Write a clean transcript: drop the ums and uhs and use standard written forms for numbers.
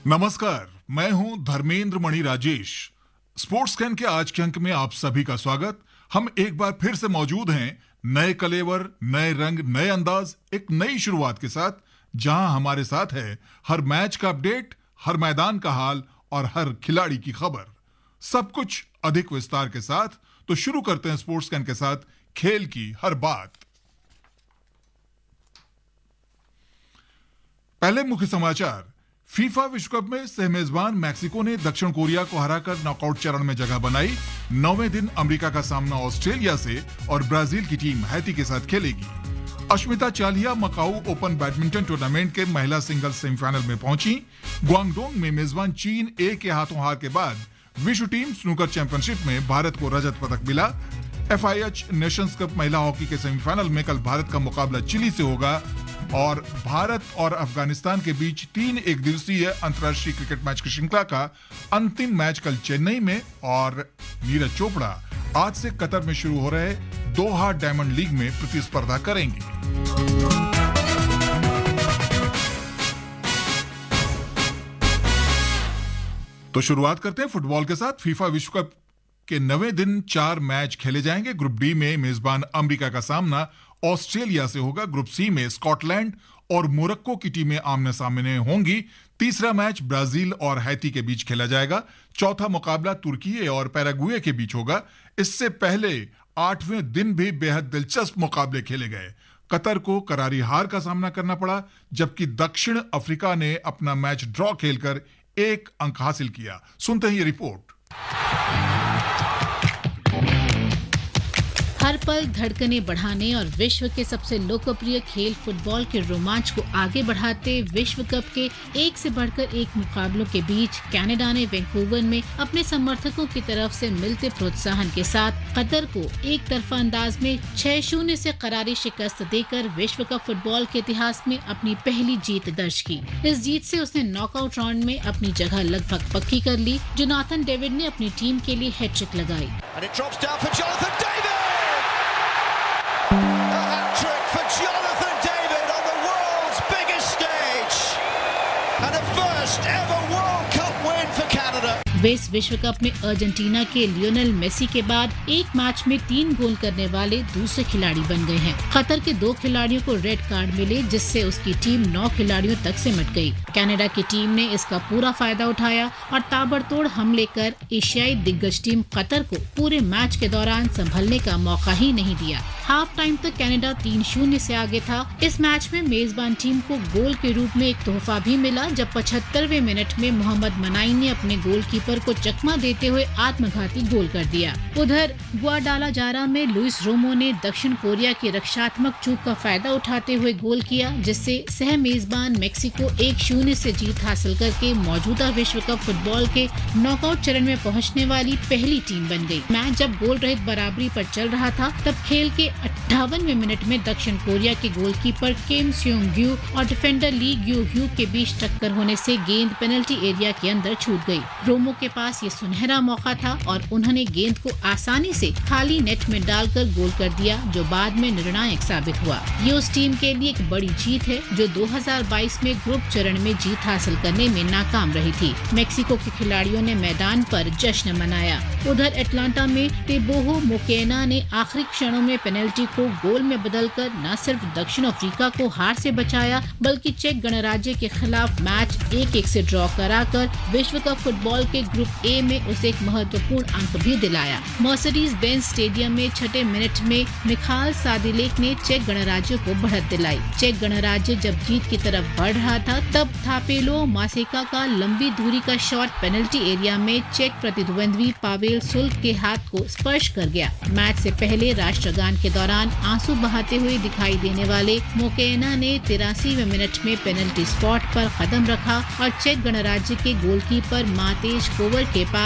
नमस्कार, मैं हूं धर्मेंद्र मणि राजेश। स्पोर्ट्स स्कैन के आज के अंक में आप सभी का स्वागत। हम एक बार फिर से मौजूद हैं नए कलेवर, नए रंग, नए अंदाज, एक नई शुरुआत के साथ, जहां हमारे साथ है हर मैच का अपडेट, हर मैदान का हाल और हर खिलाड़ी की खबर। सब कुछ अधिक विस्तार के साथ। तो शुरू करते हैं स्पोर्ट्स स्कैन के साथ खेल की हर बात। पहले मुख्य समाचार। फीफा विश्व कप में सह मेजबान मैक्सिको ने दक्षिण कोरिया को हराकर नॉकआउट चरण में जगह बनाई। 9वें दिन अमेरिका का सामना ऑस्ट्रेलिया से और ब्राजील की टीम हैती के साथ खेलेगी। अश्मिता चालिया मकाऊ ओपन बैडमिंटन टूर्नामेंट के महिला सिंगल्स सेमीफाइनल में पहुंची। ग्वांगडोंग में मेजबान चीन ए के हाथों हार के बाद विश्व टीम स्नूकर चैंपियनशिप में भारत को रजत पदक मिला। FIH नेशंस कप महिला हॉकी के सेमीफाइनल में कल भारत का मुकाबला चिली से होगा और भारत और अफगानिस्तान के बीच 3 एक दिवसीय अंतर्राष्ट्रीय क्रिकेट मैच की श्रृंखला का अंतिम मैच कल चेन्नई में और नीरज चोपड़ा आज से कतर में शुरू हो रहे दोहा डायमंड लीग में प्रतिस्पर्धा करेंगे। तो शुरुआत करते हैं फुटबॉल के साथ। फीफा विश्व कप के 9वें दिन 4 मैच खेले जाएंगे। ग्रुप डी में मेजबान अमेरिका का सामना ऑस्ट्रेलिया से होगा। ग्रुप सी में स्कॉटलैंड और मोरक्को की टीमें आमने सामने होंगी। तीसरा मैच ब्राजील और हैती के बीच खेला जाएगा। चौथा मुकाबला तुर्की और पैराग्वे के बीच होगा। इससे पहले 8वें दिन भी बेहद दिलचस्प मुकाबले खेले गए। कतर को करारी हार का सामना करना पड़ा, जबकि दक्षिण अफ्रीका ने अपना मैच ड्रॉ खेलकर 1 अंक हासिल किया। सुनते हैं ये रिपोर्ट। हर पल धड़कनें बढ़ाने और विश्व के सबसे लोकप्रिय खेल फुटबॉल के रोमांच को आगे बढ़ाते विश्व कप के एक से बढ़कर एक मुकाबलों के बीच कनाडा ने वैंकूवर में अपने समर्थकों की तरफ से मिलते प्रोत्साहन के साथ कतर को एक तरफा अंदाज में 6-0 से करारी शिकस्त देकर विश्व कप फुटबॉल के इतिहास में अपनी पहली जीत दर्ज की। इस जीत से उसने नॉकआउट राउंड में अपनी जगह लगभग पक्की कर ली। जोनाथन डेविड ने अपनी टीम के लिए हैट्रिक लगाई। Jonathan David on the world's biggest stage and a first ever World Cup win for Canada. इस विश्व कप में अर्जेंटीना के लियोनेल मेसी के बाद एक मैच में 3 गोल करने वाले दूसरे खिलाड़ी बन गए हैं। कतर के 2 खिलाड़ियों को रेड कार्ड मिले, जिससे उसकी टीम 9 खिलाड़ियों तक सिमट गई। कनाडा की टीम ने इसका पूरा फायदा उठाया और ताबड़तोड़ हमले कर एशियाई दिग्गज टीम कतर को पूरे मैच के दौरान संभलने का मौका ही नहीं दिया। हाफ टाइम तक कनाडा 3-0 से आगे था। इस मैच में मेजबान टीम को गोल के रूप में एक तोहफा भी मिला, जब 75वें मिनट में मोहम्मद मनाई ने अपने गोलकीपर को चकमा देते हुए आत्मघाती गोल कर दिया। उधर ग्वाडालाजारा में लुइस रोमो ने दक्षिण कोरिया की रक्षात्मक चूक का फायदा उठाते हुए गोल किया, जिससे सह मेजबान मेक्सिको 1-0 से जीत हासिल करके मौजूदा विश्व कप फुटबॉल के नॉकआउट चरण में पहुंचने वाली पहली टीम बन गई। मैच जब गोल रहित बराबरी पर चल रहा था, तब खेल के 58वें मिनट में दक्षिण कोरिया के गोलकीपर किम स्योंग ग्यू और डिफेंडर ली ग्यू ह्यू के बीच टक्कर होने से गेंद पेनल्टी एरिया के अंदर छूट गई। रोमो के पास ये सुनहरा मौका था और उन्होंने गेंद को आसानी से खाली नेट में डालकर गोल कर दिया, जो बाद में निर्णायक साबित हुआ। ये उस टीम के लिए एक बड़ी जीत है जो 2022 में ग्रुप चरण में जीत हासिल करने में नाकाम रही थी। मेक्सिको के खिलाड़ियों ने मैदान पर जश्न मनाया। उधर एटलांटा में टेबोहो मोकेना ने आखिरी क्षणों में पेनल्टी को गोल में बदलकर न सिर्फ दक्षिण अफ्रीका को हार से बचाया, बल्कि चेक गणराज्य के खिलाफ मैच 1-1 से ड्रॉ कराकर विश्व कप फुटबॉल के ग्रुप ए में उसे एक महत्वपूर्ण अंक भी दिलाया। मर्सिडीज बेंज स्टेडियम में 6ठे मिनट में मिखाल सादिलेक ने चेक गणराज्य को बढ़त दिलाई। चेक गणराज्य जब जीत की तरफ बढ़ रहा था, तब थापेलो मासेका का लंबी दूरी का शॉट पेनल्टी एरिया में चेक प्रतिद्वंद्वी पावेल सुल्क के हाथ को स्पर्श कर गया। मैच से पहले राष्ट्रगान के दौरान आंसू बहाते हुए दिखाई देने वाले मोकेना ने 83वें मिनट में पेनल्टी स्पॉट पर कदम रखा और चेक गणराज्य के गोलकीपर मातेज कोवर के पास